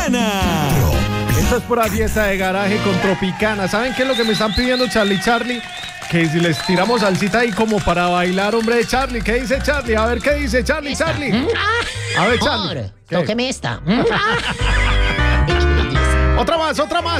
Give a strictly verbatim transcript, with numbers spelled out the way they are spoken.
Tropicana. Esta es pura fiesta de garaje con Tropicana. ¿Saben qué es lo que me están pidiendo Charlie Charlie? Que si les tiramos salsita ahí como para bailar, hombre de Charlie. ¿Qué dice Charlie? A ver, ¿qué dice Charlie, Esta. Charlie? Mm, A ver, Amor, Charlie. ¿Qué? tóqueme esta. Mm, Otra más, otra más.